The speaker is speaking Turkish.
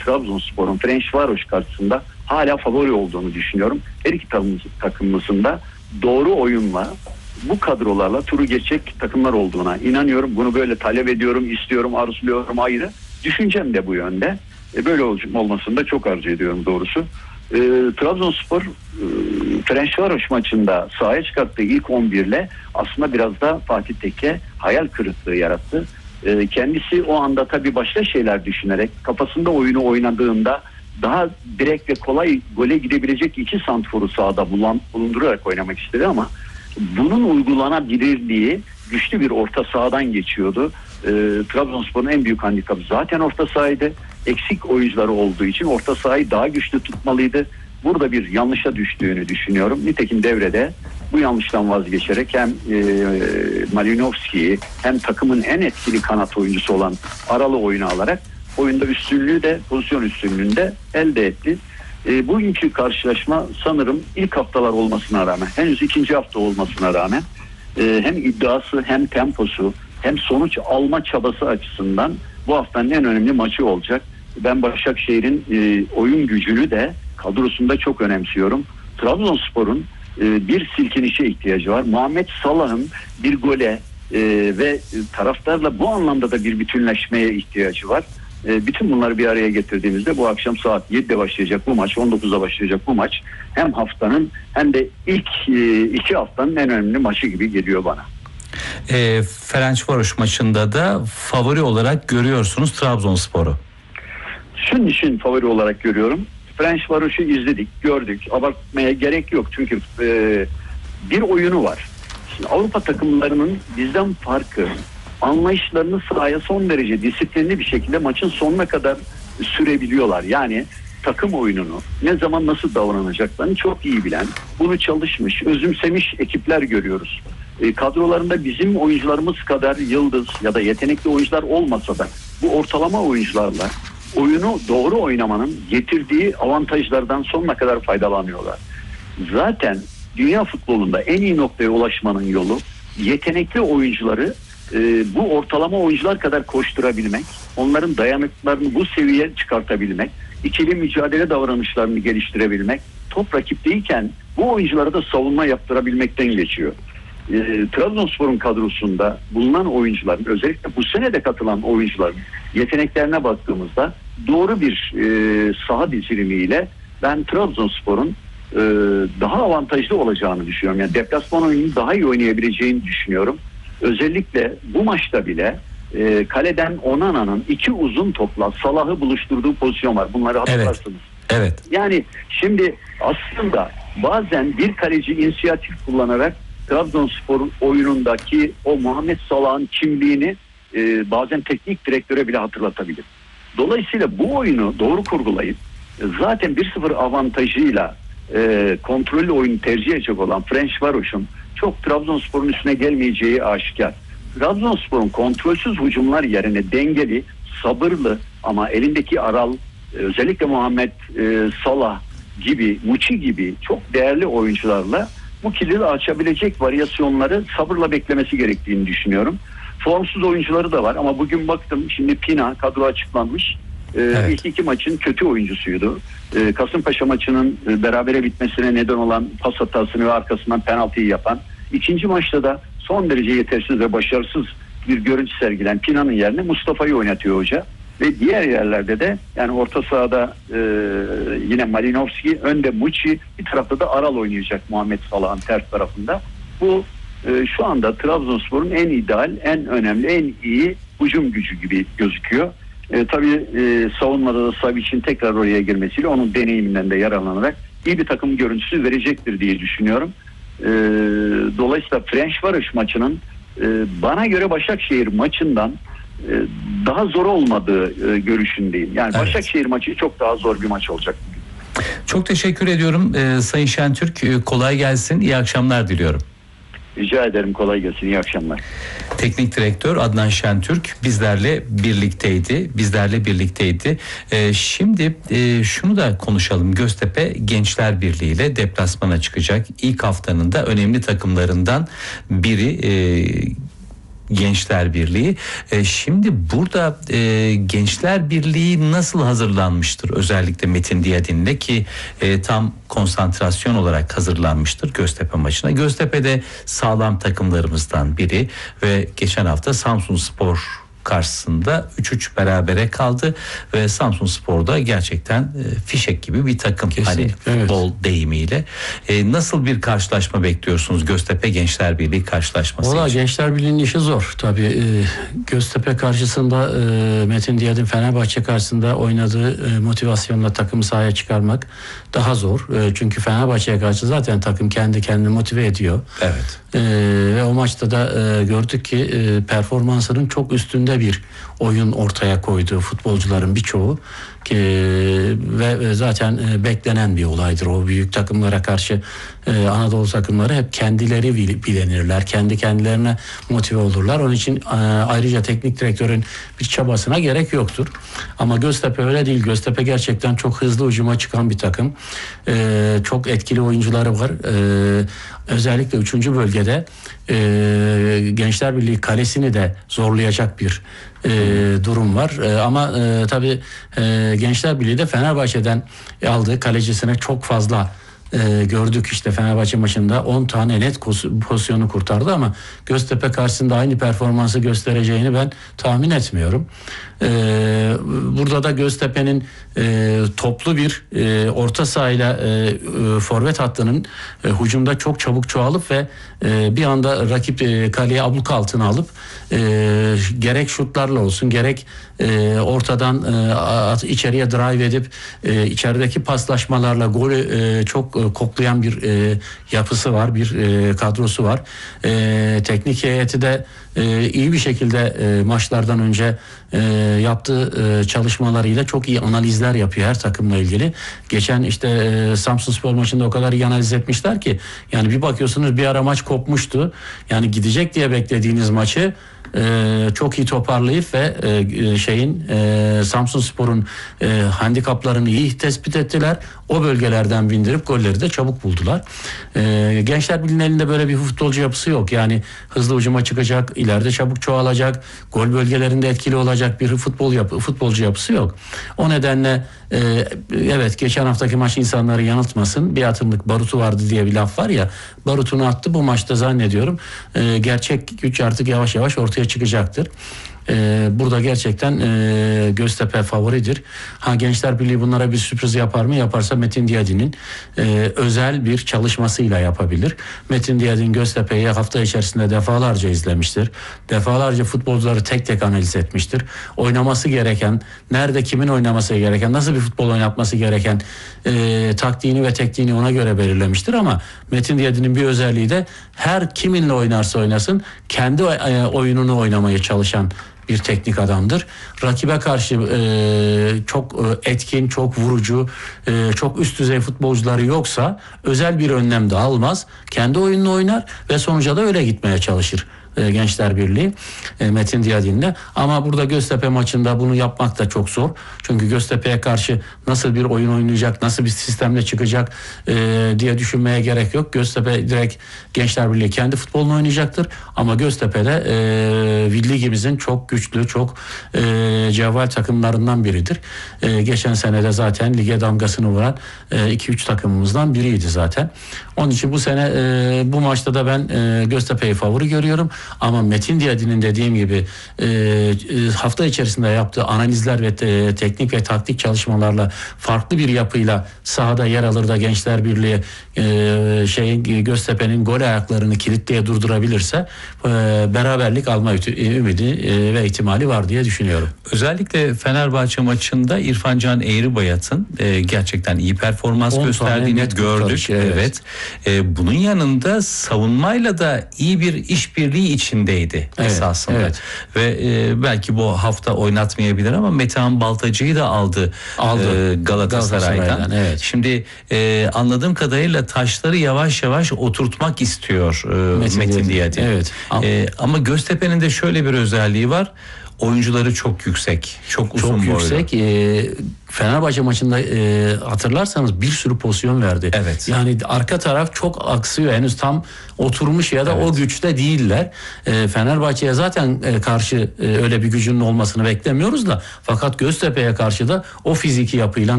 Trabzonspor'un Ferencvaros karşısında hala favori olduğunu düşünüyorum. Her iki takımımızın da doğru oyunla, bu kadrolarla turu geçecek takımlar olduğuna inanıyorum. Bunu böyle talep ediyorum, istiyorum, arzuluyorum ayrı. Düşüncem de bu yönde. Böyle olmasını da çok arzu ediyorum doğrusu. Trabzonspor Ferencvaros maçında sahaya çıkarttığı ilk 11'le aslında biraz da Fatih Tekke hayal kırıklığı yarattı. Kendisi o anda tabii başka şeyler düşünerek kafasında oyunu oynadığında daha direkt ve kolay gole gidebilecek iki santroru sahada bulundurarak oynamak istedi ama bunun uygulanabilirliği güçlü bir orta sahadan geçiyordu. Trabzonspor'un en büyük handikapı zaten orta sahaydı. Eksik oyuncuları olduğu için orta sahayı daha güçlü tutmalıydı. Burada bir yanlışa düştüğünü düşünüyorum. Nitekim devrede bu yanlıştan vazgeçerek hem Malinovski'yi hem takımın en etkili kanat oyuncusu olan Aral'ı oyuna alarak oyunda üstünlüğü de pozisyon üstünlüğünü de elde etti. Bugünkü karşılaşma sanırım ilk haftalar olmasına rağmen, henüz ikinci hafta olmasına rağmen hem iddiası hem temposu hem sonuç alma çabası açısından bu haftanın en önemli maçı olacak. Ben Başakşehir'in oyun gücünü de kadrosunda çok önemsiyorum. Trabzonspor'un bir silkinişe ihtiyacı var. Muhammed Salah'ın bir gole ve taraftarla bu anlamda da bir bütünleşmeye ihtiyacı var. Bütün bunları bir araya getirdiğimizde bu akşam saat 7'de başlayacak bu maç, 19'da başlayacak bu maç hem haftanın hem de ilk iki haftanın en önemli maçı gibi geliyor bana. Ferencvaros maçında da favori olarak görüyorsunuz Trabzonspor'u. Şunun için favori olarak görüyorum. Ferencvaros'u izledik, gördük. Abartmaya gerek yok çünkü bir oyunu var. Şimdi Avrupa takımlarının bizden farkı, anlayışlarını sahaya son derece disiplinli bir şekilde maçın sonuna kadar sürebiliyorlar. Yani takım oyununu ne zaman nasıl davranacaklarını çok iyi bilen, bunu çalışmış, özümsemiş ekipler görüyoruz. Kadrolarında bizim oyuncularımız kadar yıldız ya da yetenekli oyuncular olmasa da bu ortalama oyuncularla oyunu doğru oynamanın getirdiği avantajlardan sonuna kadar faydalanıyorlar. Zaten dünya futbolunda en iyi noktaya ulaşmanın yolu yetenekli oyuncuları bu ortalama oyuncular kadar koşturabilmek, onların dayanıklarını bu seviyeye çıkartabilmek, ikili mücadele davranışlarını geliştirebilmek, top rakipteyken bu oyunculara da savunma yaptırabilmekten geçiyor. Trabzonspor'un kadrosunda bulunan oyuncuların, özellikle bu sene de katılan oyuncuların yeteneklerine baktığımızda doğru bir saha dizilimiyle ben Trabzonspor'un daha avantajlı olacağını düşünüyorum. Yani deplasman oyununu daha iyi oynayabileceğini düşünüyorum. Özellikle bu maçta bile kaleden Onana'nın iki uzun topla Salah'ı buluşturduğu pozisyon var. Bunları hatırlarsınız. Evet. Yani şimdi aslında bazen bir kaleci inisiyatif kullanarak Trabzonspor oyunundaki o Muhammed Salah'ın kimliğini bazen teknik direktöre bile hatırlatabilir. Dolayısıyla bu oyunu doğru kurgulayıp zaten 1-0 avantajıyla kontrollü oyunu tercih edecek olan Ferencvaros'un çok Trabzonspor'un üstüne gelmeyeceği aşikar. Trabzonspor'un kontrolsüz hücumlar yerine dengeli, sabırlı ama elindeki Aral, özellikle Muhammed Salah gibi, Muçi gibi çok değerli oyuncularla bu kilidi açabilecek varyasyonları sabırla beklemesi gerektiğini düşünüyorum. Formsuz oyuncuları da var ama bugün baktım, şimdi Pina kadro açıklanmış. Evet. İlk iki maçın kötü oyuncusuydu. Kasımpaşa maçının berabere bitmesine neden olan pas hatasını ve arkasından penaltıyı yapan. İkinci maçta da son derece yetersiz ve başarısız bir görüntü sergilen Pina'nın yerine Mustafa'yı oynatıyor hoca. Ve diğer yerlerde de yani orta sahada yine Malinovski, önde Muçi, bir tarafta da Aral oynayacak Muhammed Salah'ın ters tarafında. Bu şu anda Trabzonspor'un en ideal, en önemli, en iyi hücum gücü gibi gözüküyor. Tabii savunmada da Savic'in tekrar oraya girmesiyle onun deneyiminden de yararlanarak iyi bir takım görüntüsü verecektir diye düşünüyorum. Dolayısıyla Ferencvaros maçının bana göre Başakşehir maçından daha zor olmadığı görüşündeyim. Yani evet. Başakşehir maçı çok daha zor bir maç olacak. Çok teşekkür ediyorum Sayın Şentürk. Kolay gelsin. İyi akşamlar diliyorum. Rica ederim, kolay gelsin, iyi akşamlar. Teknik direktör Adnan Şentürk bizlerle birlikteydi. Şimdi şunu da konuşalım. Göztepe Gençler Birliği ile deplasmana çıkacak. İlk haftanın da önemli takımlarından biri Gençler Birliği. Şimdi burada Gençler Birliği nasıl hazırlanmıştır? Özellikle Metin Diyadin'le ki tam konsantrasyon olarak hazırlanmıştır Göztepe maçına. Göztepe'de sağlam takımlarımızdan biri ve geçen hafta Samsunspor karşısında 3-3 berabere kaldı ve Samsunspor'da gerçekten fişek gibi bir takım. Kesinlikle, hani futbol deyimiyle. Nasıl bir karşılaşma bekliyorsunuz Göztepe Gençler Birliği karşılaşması Valla için? Gençler Birliği'nin işi zor. Tabii Göztepe karşısında Metin Diyadin Fenerbahçe karşısında oynadığı motivasyonla takımı sahaya çıkarmak daha zor. Çünkü Fenerbahçe'ye karşı zaten takım kendi kendini motive ediyor. Evet. Ve o maçta da gördük ki performansının çok üstünde bir oyun ortaya koyduğu futbolcuların birçoğu ve zaten beklenen bir olaydır. O büyük takımlara karşı Anadolu takımları hep kendileri bilenirler. Kendi kendilerine motive olurlar. Onun için ayrıca teknik direktörün bir çabasına gerek yoktur. Ama Göztepe öyle değil. Göztepe gerçekten çok hızlı hücuma çıkan bir takım. Çok etkili oyuncuları var. Özellikle 3. bölgede Gençler Birliği kalesini de zorlayacak bir durum var. Ama tabii Gençler Birliği de Fenerbahçe'den aldığı kalecisine çok fazla gördük işte Fenerbahçe maçında 10 tane net pozisyonu kurtardı ama Göztepe karşısında aynı performansı göstereceğini ben tahmin etmiyorum. Burada da Göztepe'nin toplu bir orta sahayla forvet hattının hücumda çok çabuk çoğalıp ve bir anda rakip kaleye abluka altına alıp gerek şutlarla olsun gerek ortadan içeriye drive edip içerideki paslaşmalarla golü çok koklayan bir yapısı var, bir kadrosu var. Teknik heyeti de iyi bir şekilde maçlardan önce yaptığı çalışmalarıyla çok iyi analizler yapıyor her takımla ilgili. Geçen işte Samsunspor maçında o kadar iyi analiz etmişler ki yani bir bakıyorsunuz bir ara maç kopmuştu. Yani gidecek diye beklediğiniz maçı çok iyi toparlayıp ve Samsunspor'un handikaplarını iyi tespit ettiler. O bölgelerden bindirip golleri de çabuk buldular. Gençler Birliği'nin elinde böyle bir futbolcu yapısı yok. Yani hızlı hücuma çıkacak, ileride çabuk çoğalacak, gol bölgelerinde etkili olacak bir futbolcu yapısı yok. O nedenle evet geçen haftaki maç insanları yanıltmasın. Bir atımlık barutu vardı diye bir laf var ya. Barutunu attı bu maçta zannediyorum. Gerçek güç artık yavaş yavaş ortaya çıkacaktır. Burada gerçekten Göztepe favoridir. Gençler Birliği bunlara bir sürpriz yapar mı? Yaparsa Metin Diyadin'in özel bir çalışmasıyla yapabilir. Metin Diyadin Göztepe'yi hafta içerisinde defalarca izlemiştir. Defalarca futbolcuları tek tek analiz etmiştir. Oynaması gereken, nerede kimin oynaması gereken, nasıl bir futbol oynatması gereken taktiğini ve tekniğini ona göre belirlemiştir. Ama Metin Diyadin'in bir özelliği de her kiminle oynarsa oynasın kendi oyununu oynamaya çalışan bir teknik adamdır. Rakibe karşı çok etkin, çok vurucu, çok üst düzey futbolcuları yoksa özel bir önlem de almaz. Kendi oyununu oynar ve sonuca da öyle gitmeye çalışır. Gençler Birliği Metin Diyadin'le. Ama burada Göztepe maçında bunu yapmak da çok zor. Çünkü Göztepe'ye karşı nasıl bir oyun oynayacak, nasıl bir sistemle çıkacak diye düşünmeye gerek yok. Göztepe direkt Gençler Birliği kendi futbolunu oynayacaktır. Ama Göztepe'de ligimizin çok güçlü, çok cevval takımlarından biridir. Geçen senede zaten lige damgasını vuran 2-3 takımımızdan biriydi zaten. Onun için bu sene bu maçta da ben Göztepe'yi favori görüyorum. Ama Metin Diyadin'in dediğim gibi hafta içerisinde yaptığı analizler ve teknik ve taktik çalışmalarla farklı bir yapıyla sahada yer alır da Gençler Birliği Göztepe'nin gol ayaklarını kilitleye durdurabilirse beraberlik alma ümidi ve ihtimali var diye düşünüyorum. Özellikle Fenerbahçe maçında İrfan Can Eğribayat'ın gerçekten iyi performans gösterdiğini gördük. Evet. Bunun yanında savunmayla da iyi bir işbirliği içindeydi esasında. Evet. Ve belki bu hafta oynatmayabilir ama Metehan Baltacı'yı da aldı Galatasaray'dan. Evet. Şimdi anladığım kadarıyla taşları yavaş yavaş oturtmak istiyor Metin Diyadin. Evet. Ama Göztepe'nin de şöyle bir özelliği var. oyuncuları çok yüksek. Çok uzun boylu. Çok yüksek. Fenerbahçe maçında hatırlarsanız bir sürü pozisyon verdi. Evet. Yani arka taraf çok aksıyor. Henüz tam oturmuş ya da o güçte değiller. Fenerbahçe'ye zaten karşı öyle bir gücünün olmasını beklemiyoruz da, fakat Göztepe'ye karşı da o fiziki yapıyla